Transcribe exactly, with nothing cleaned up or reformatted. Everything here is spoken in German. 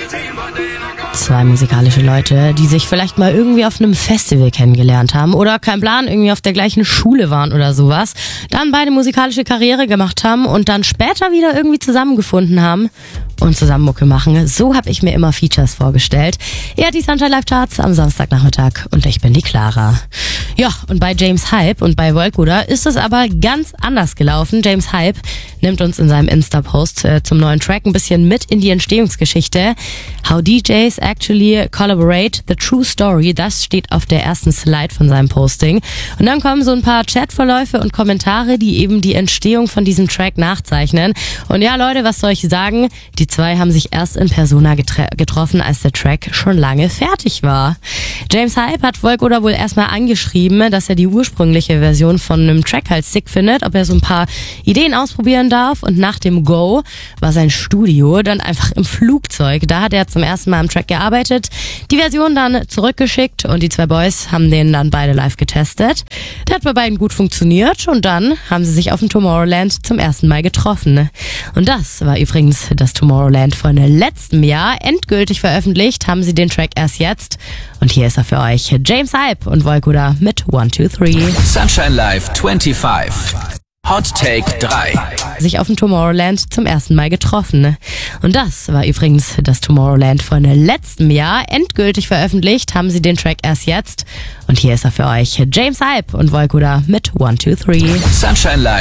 Zwei musikalische Leute, die sich vielleicht mal irgendwie auf einem Festival kennengelernt haben oder kein Plan, irgendwie auf der gleichen Schule waren oder sowas, dann beide musikalische Karriere gemacht haben und dann später wieder irgendwie zusammengefunden haben und zusammen Mucke machen. So habe ich mir immer Features vorgestellt. Ihr hört die Sunshine Live Charts am Samstagnachmittag und ich bin die Clara. Ja, und bei James Hype und bei Wolkuda ist es aber ganz anders gelaufen. James Hype nimmt uns in seinem Insta-Post äh, zum neuen Track ein bisschen mit in die Entstehungsgeschichte. How D Js actually collaborate, the true story, das steht auf der ersten Slide von seinem Posting. Und dann kommen so ein paar Chatverläufe und Kommentare, die eben die Entstehung von diesem Track nachzeichnen. Und ja, Leute, was soll ich sagen? Die zwei haben sich erst in Persona getre- getroffen, als der Track schon lange fertig war. James Hype hat Wolkuda wohl erstmal angeschrieben, dass er die ursprüngliche Version von einem Track halt sick findet, ob er so ein paar Ideen ausprobieren darf, und nach dem Go war sein Studio dann einfach im Flugzeug. Da hat er zum ersten Mal am Track gearbeitet, die Version dann zurückgeschickt und die zwei Boys haben den dann beide live getestet. Der hat bei beiden gut funktioniert und dann haben sie sich auf dem Tomorrowland zum ersten Mal getroffen. Und das war übrigens das Tomorrowland von letztem Jahr. Endgültig veröffentlicht haben sie den Track erst jetzt und hier ist er für euch. James Hype und Wolkuda mit one two three. Sunshine Live fünfundzwanzig. Hot Take drei. Sich auf dem Tomorrowland zum ersten Mal getroffen. Und das war übrigens das Tomorrowland von letztem Jahr. Endgültig veröffentlicht haben sie den Track erst jetzt und hier ist er für euch. James Hype und Wolkuda mit one two three. Sunshine Live.